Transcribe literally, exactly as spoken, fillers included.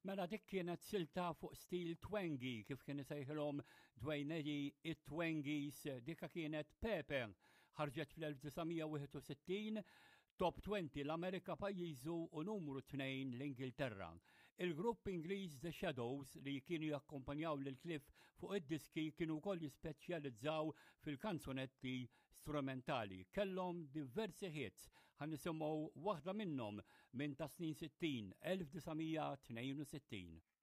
Mela dik kienet silta fuq stil twangy kif kien isejħilhom Dwayne Eddy it-Twangys, dikka kienet Pepe, ħarġet fl-1961 Top twenty l-Amerika pajjiżu u numru tnejn l-Ingilterra. Il-grupp Ingliż The Shadows li kienu jakkompanjaw lil Cliff fuq id-diski kienu wkoll jispeċjalizzaw fil-kanzunetti strumentali. Kellhom diversi hits, ħan nisimgħu waħda minnhom minn ta' snin sittin, elf tisgħumija tnejn u sittin.